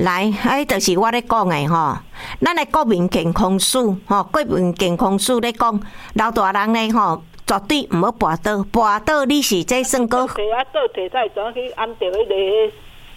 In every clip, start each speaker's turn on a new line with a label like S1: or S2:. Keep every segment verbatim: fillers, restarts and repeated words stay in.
S1: 来，迄就是我咧讲诶吼，咱诶国民健康署吼，国民健康署咧讲，老大人咧吼，绝对毋好跋倒，跋倒你是这算个。
S2: 摕啊倒摕菜怎去按着迄个？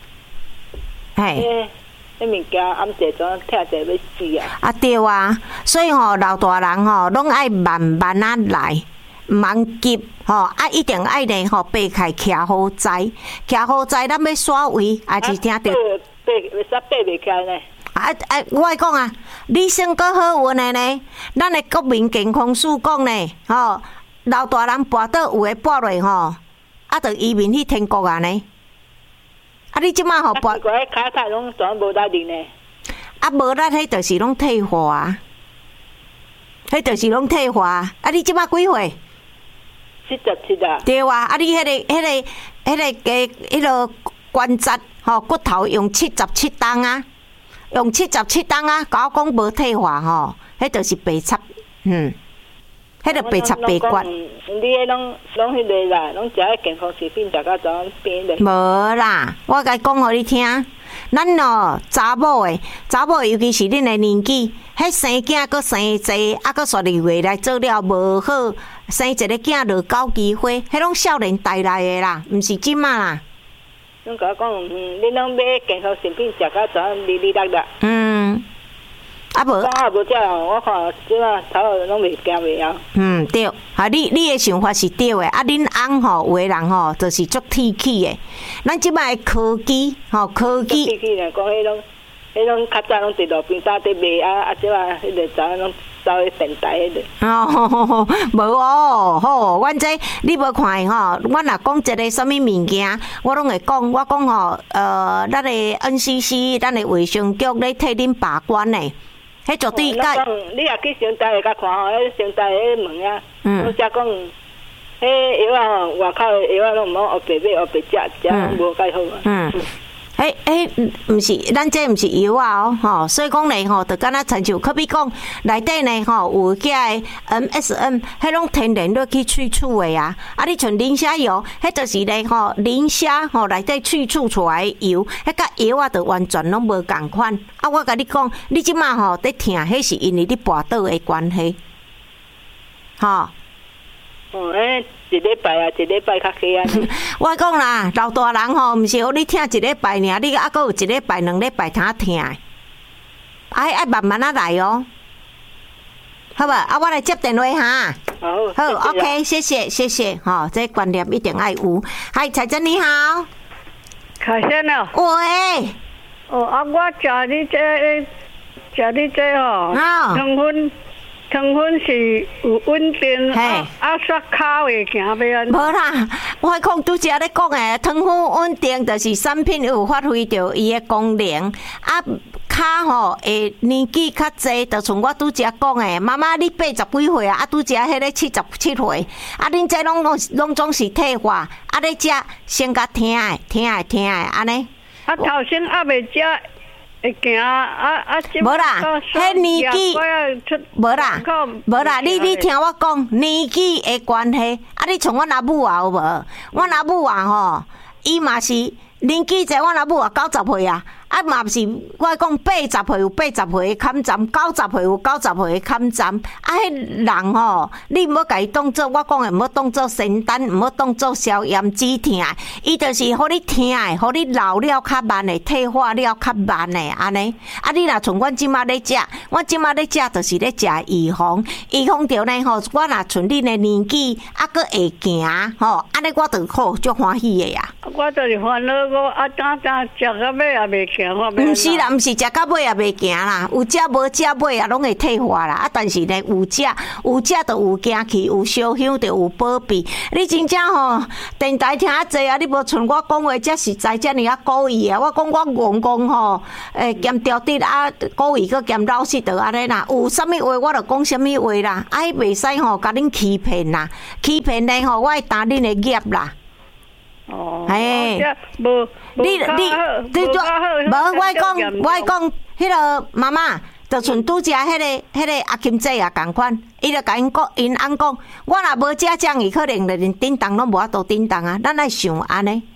S1: 嘿。
S2: 迄物件暗者怎疼者要死啊！
S1: 啊对啊，所以吼、喔、老大人吼、喔，拢爱慢慢啊来，毋通急吼、喔，啊一定爱呢吼，爬开徛好在，徛好在，咱要耍位，也是听着。
S2: 爬爬，为啥爬袂起来呢？
S1: 啊啊！我讲啊，你算个好运的呢，咱的国民健康署讲呢，吼、喔，老大人跋倒有诶跋落吼，啊，着移民去天国啊呢。啊！你即马吼跋，
S2: 我迄骹菜拢全无力哩呢。
S1: 啊，无力，迄就是拢退化啊，迄就是拢退化啊。啊，你即马几岁？
S2: 七十七啊。
S1: 对啊，啊，你迄、那个、迄、那个、迄、那个、迄、那个关节吼、骨头用七十七档啊，用七十七档啊，甲我讲无退化吼，迄就是白插，嗯，迄个白插白骨。
S2: 你迄拢拢迄个啦，拢食迄健康食品，食到怎变咧？
S1: 无啦，我甲讲互你听，咱哦查某诶，查某尤其是恁诶年纪，迄生囝搁生济，啊搁煞入月来做了无好，生一个囝落九枝花，迄拢少年带来诶啦，毋是即马啦。
S2: 拢甲我讲，嗯，你拢买健康食品食到怎哩哩啦啦？
S1: 嗯。啊无，
S2: 我也无食，我看即马头路拢袂行袂晓。
S1: 嗯对，啊你你的想法是对的，啊恁翁吼有的人吼就是足铁气的，咱即摆科技吼科技。
S2: 铁气呢，讲迄种，迄种较早拢伫路边搭伫卖啊，啊即摆迄个早拢走去电台迄个。
S1: 哦，无哦，好，阮这你无看吼，阮若讲一个啥物物件，我拢会讲，我讲吼，呃，咱的 N C C， 咱的卫生局咧替恁把关呢。迄绝对甲。
S2: 你若去城台甲看吼，迄城台迄门啊，我则讲，迄药啊吼，外口的药啊拢毋好黑白买，黑白食，食拢无介好啊。嗯。
S1: 迄迄毋是，咱这毋是药啊哦，吼，所以讲咧吼，就敢若亲像，可比讲内底呢吼有遐个 M S M， 迄拢天然落去去除的啊，啊，你像磷虾油，迄就是咧吼磷虾吼内底去除出来的油，迄甲药啊，就完全拢无共款。啊，我甲你讲，你即马吼在疼，迄是因为你跋倒的关系，吼。
S2: 哦，诶，一礼拜啊，一礼拜较起啊。
S1: 我讲啦，老大人吼，毋是互你听一礼拜尔，你还阁有一礼拜、两礼拜通疼的，爱爱慢慢啊来哦，好吧？啊，我来接电话哈。
S2: 好，
S1: 好 ，OK， 谢谢，谢谢，吼，这观念一定爱有。嗨，彩珍你好。
S3: 凯先啊。
S1: 喂。
S3: 哦，啊，我食你这，食你这吼，糖分。糖分是有稳定，啊啊煞骹会行要安？
S1: 无啦，我讲拄则咧讲诶，糖分稳定，就是产品有发挥着伊诶功能。啊，骹吼会年纪较济，就像我拄则讲诶，妈妈你八十几岁啊，啊拄则迄个七十七岁，啊恁这拢拢拢总是退化，啊咧食先甲疼诶，疼诶，疼诶，安尼。
S3: 啊头先还未食。会行啊啊！
S1: 无啦，迄年纪无啦，无啦。你你听我讲，年纪的关系。啊，你像我阿母啊，有无？我阿母啊吼，伊嘛是年纪侪，我阿母啊九十岁啊。啊嘛是，我讲八十岁有八十岁的坎站，九十岁有九十岁的坎站。啊，迄人吼，你毋好甲伊当做我讲的，毋好当做仙丹，毋好当做消炎止疼。伊就是互你疼的，互你老了较慢的，退化了较慢的安尼。啊，你若像阮即马咧食，我即马咧食就是咧食预防，预防着呢吼，我若像恁的年纪，啊，佫会行吼，安尼我就好，足欢喜的呀。
S3: 我就是烦恼，我啊，早早食到尾也袂行。
S1: 毋是啦，毋是食到尾也袂行啦，有食无食尾也拢会退化啦。啊，但是呢，有食有食就有行去，有烧香就有保庇。你真正吼，电台听啊济啊，你无像我讲话遮实在，遮尔啊故意啊。我讲我戆戆吼，诶，兼调直啊，故意佮兼老实就安尼啦。有啥物话我就讲啥物话啦，啊，迄袂使吼，甲恁欺骗啦，欺骗呢吼，我会担恁的业啦。
S3: 哦，
S1: 哎，
S3: 无，
S1: 你你你做，无我讲我讲，迄个妈妈，就像拄则迄个迄个阿金姐啊共款，伊就甲因讲，因翁讲，我若无食酱，伊可能连叮当拢无法度叮当啊，咱爱想安尼。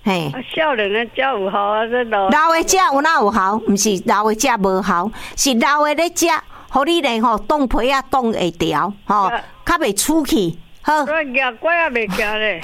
S1: 嘿。
S3: 少年的食有效啊，这老。
S1: 老的食有哪有效？毋是老的食无效，是老的咧食，互你咧吼冻皮啊冻会调，吼，较袂出去。好。
S3: 我牙关也袂行咧。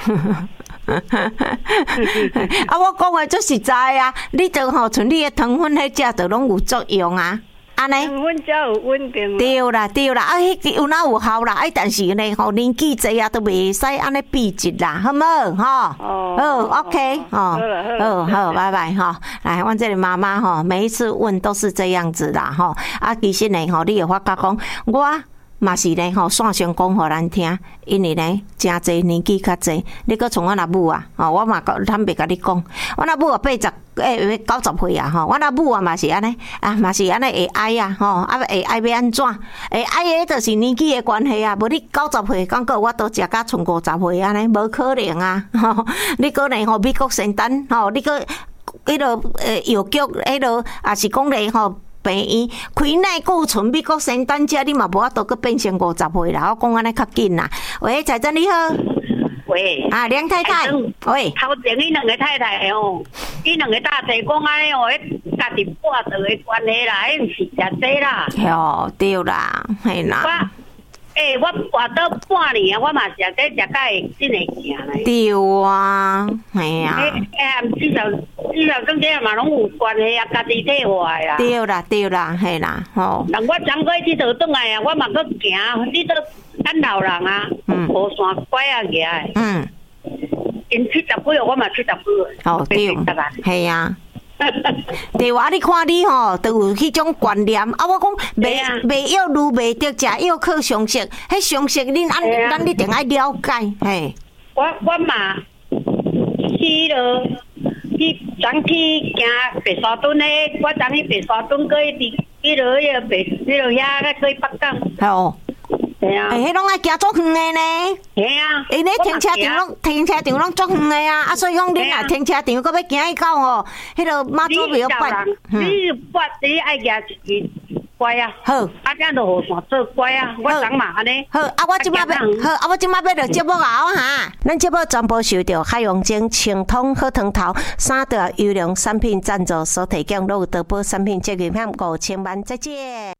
S1: 啊，我讲的足实在啊，你就吼像你的糖粉迄食，就拢有作用啊。安尼，
S3: 糖粉才有稳定。
S1: 对啦，对啦，啊，迄有哪有效啦？哎，但是呢，吼年纪济啊，都袂使安尼避疾啦，好无？吼，
S3: 哦，
S1: 好 ，OK， 哦，好好，拜拜哈。来，阮这里妈妈吼，每一次问都是这样子啦，吼。啊，其实呢，吼，你会发觉讲，我嘛是呢，吼，线上讲互咱听，因为呢，真济年纪较济，你搁从我阿母啊，吼，我嘛坦白甲你讲，我阿母啊八十。诶，九十岁啊，吼，我阿母啊嘛是安尼，啊嘛是安尼会哀啊，吼，啊会哀要安怎？会哀诶，就是年纪诶关系啊，无你九十岁，讲个我都食甲剩五十岁安尼，无可能啊，吼，你可能吼美国先单，吼，你个迄落诶药局，迄落也是讲咧吼。病院开耐久存美国先单遮，你嘛无法度去变成五十岁啦。我讲安尼较紧啦。喂，彩珍你好。
S4: 喂，
S1: 啊，梁太太，喂，
S4: 头前迄两个太太哦，伊两个大姐讲安尼哦，迄家己挂着的关系啦，迄毋是食济啦。
S1: 哦，对啦，系啦。
S4: 我，诶、欸，我活到半年啊，我嘛食济食甲会真会行咧。
S1: 对啊，系啊。
S4: 诶诶，至少至少中间嘛拢有关系啊，家己体坏啦。
S1: 对啦，对啦，系啦，吼。
S4: 人我昨过去倒转来啊，我嘛搁行，你都。咱老人啊，无山拐啊行诶，嗯，因七十几哦，我嘛七十几
S1: 哦，对，系啊，对啊，你看你吼，都有迄种观念啊。我讲卖卖药愈卖得食药靠常识，迄常识恁咱咱一定爱了解，嘿。
S4: 我我嘛去了，去昨去行白沙屯诶，我昨去白沙屯过去，去了迄个白，去了遐个过去北港。
S1: 哦。
S4: 系啊，
S1: 诶，迄拢爱行足远诶呢。
S4: 系啊，
S1: 因咧停车场拢停车场拢足远诶啊，啊，所以讲恁若停车场搁要行去到吼，迄个妈祖庙拜，
S4: 你拜你爱行一个乖啊，
S1: 好，
S4: 啊，这都互线做乖啊，我讲嘛安尼。
S1: 好，啊，我即摆要好，啊，我即摆要着节目后哈，咱节目全部受到海洋精、清通、好汤头三大优良产品赞助所提供，都有德保产品责任险五千万，再见。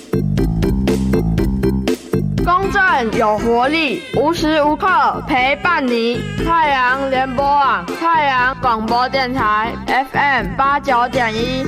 S5: 公正有活力，无时无刻陪伴你。太阳联播网，太阳广播电台 F M 八九点一。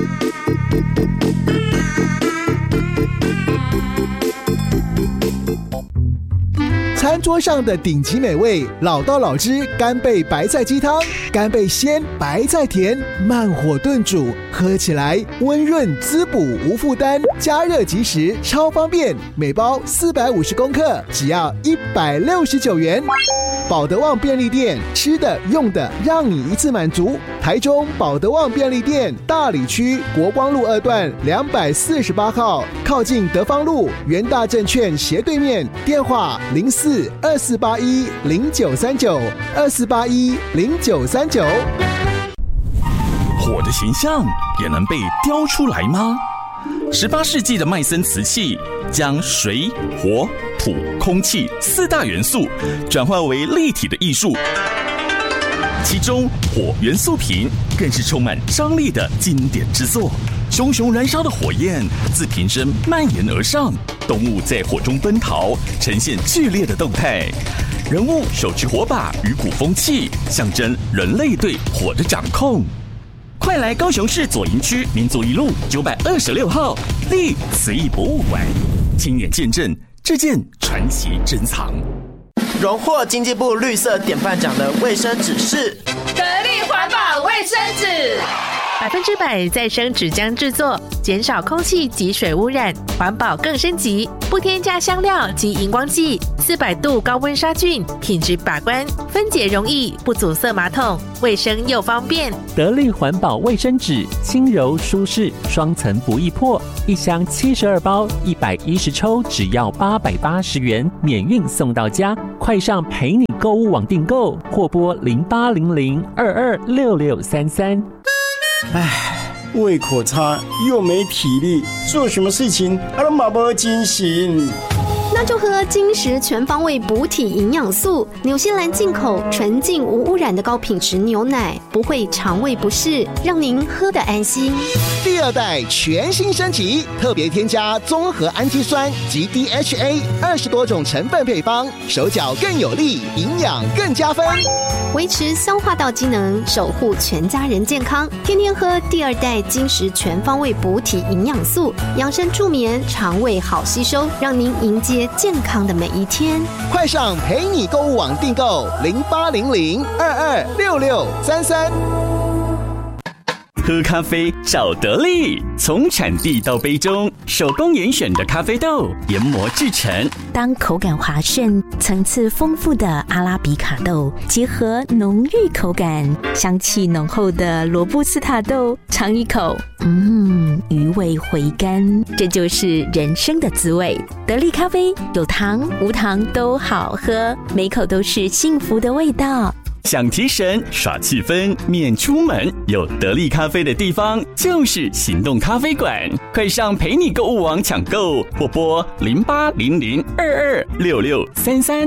S6: 餐桌上的顶级美味，老道老汁干贝白菜鸡汤，干贝鲜，白菜甜，慢火炖煮，喝起来温润滋补无负担，加热即食，超方便。每包四百五十公克，只要一百六十九元。保德旺便利店，吃的用的让你一次满足。台中保德旺便利店大里区国光路二段两百四十八号，靠近德芳路元大证券斜对面，电话零四二四八一零九三九二四八一零九三九。
S7: 火的形象也能被雕出来吗？十八世纪的麦森瓷器将水、火、土、空气四大元素转化为立体的艺术，其中火元素瓶更是充满张力的经典之作。熊熊燃烧的火焰自瓶身蔓延而上，动物在火中奔逃，呈现剧烈的动态。人物手持火把与鼓风器，象征人类对火的掌控。快来高雄市左营区民族一路九百二十六号立慈义博物馆，亲眼见证这件传奇珍藏。
S8: 荣获经济部绿色典范奖的卫生纸是
S9: 得力环保卫生纸，
S10: 百分之百再生纸浆制作，减少空气及水污染，环保更升级，不添加香料及荧光剂，四百度高温杀菌，品质把关，分解容易，不阻塞马桶，卫生又方便。
S11: 得力环保卫生纸，轻柔舒适，双层不易破，一箱七十二包，一百一十抽，只要八百八十元，免运送到家。快上陪你购物网订购，或拨零八零零二二六六三三。
S12: 唉，胃口差又没体力，做什么事情啊都马不精神。
S13: 那就喝金石全方位补体营养素，纽西兰进口纯净无污染的高品质牛奶，不会肠胃不适，让您喝得安心。
S6: 第二代全新升级，特别添加综合氨基酸及 D H A 二十多种成分配方，手脚更有力，营养更加分，
S13: 维持消化道机能，守护全家人健康。天天喝第二代金石全方位补体营养素，养生助眠，肠胃好吸收，让您迎接健康的每一天。
S6: 快上陪你购物网订购零八零零二二六六三三。
S7: 喝咖啡找得力，从产地到杯中，手工严选的咖啡豆研磨制成。
S14: 当口感滑顺、层次丰富的阿拉比卡豆结合浓郁口感、香气浓厚的罗布斯塔豆，尝一口，嗯，余味回甘，这就是人生的滋味。得力咖啡有糖无糖都好喝，每口都是幸福的味道。
S7: 想提神耍气氛免出门，有得力咖啡的地方就是行动咖啡馆。快上陪你购物网抢购，或拨零八零零二二六六三三。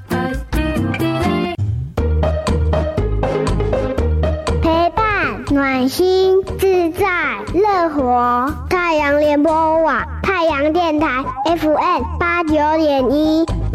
S15: 陪伴暖心自在乐活，太阳联播网太阳电台 F M 八九点一。